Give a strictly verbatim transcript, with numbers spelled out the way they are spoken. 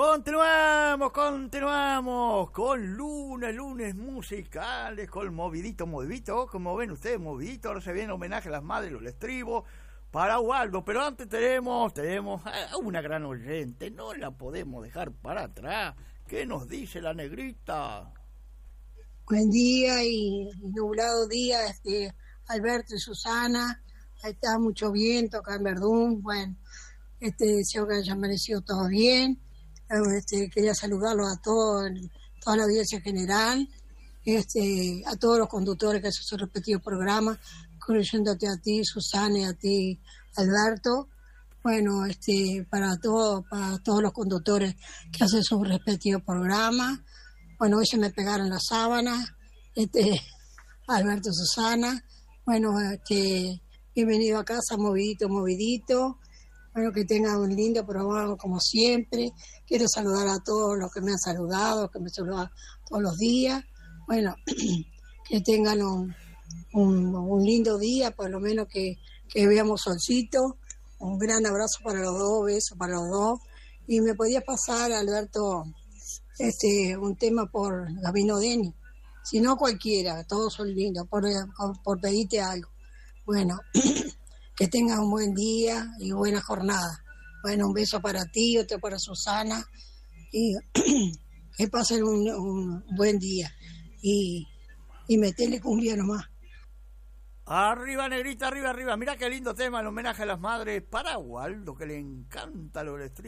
Continuamos, continuamos con lunes, lunes musicales, con movidito, movidito, como ven ustedes, movidito. Ahora se viene homenaje a las madres, los estribos para Waldo, pero antes tenemos, tenemos a una gran oyente, no la podemos dejar para atrás. ¿Qué nos dice la negrita? Buen día y nublado día, este, Alberto y Susana. Ahí está mucho viento acá en Verdún. Bueno, este, deseo que haya amanecido todo bien. Este, quería saludarlos a todos, toda la audiencia general, este, a todos los conductores que hacen sus respectivos programas, incluyéndote a ti, Susana, y a ti, Alberto. Bueno, este, para todos, para todos los conductores que hacen sus respectivos programas. Bueno, hoy se me pegaron las sábanas, este, Alberto, Susana. Bueno, este, bienvenido a casa, movidito, movidito. Bueno, que tengan un lindo programa como siempre. Quiero saludar a todos los que me han saludado, que me saludan todos los días. Bueno, que tengan un, un, un lindo día, por lo menos que, que veamos solcito. Un gran abrazo para los dos, besos para los dos. Y me podía pasar, Alberto, este un tema por Gabino Deni. Si no, cualquiera, todos son lindos, por, por, por pedirte algo. Bueno, que tengas un buen día y buena jornada. Bueno, un beso para ti, otro para Susana, y que pasen un, un buen día. Y, y metele cumbia nomás. Arriba, negrita, arriba, arriba. Mira qué lindo tema, el homenaje a las madres para Waldo, que le encanta lo del estribo.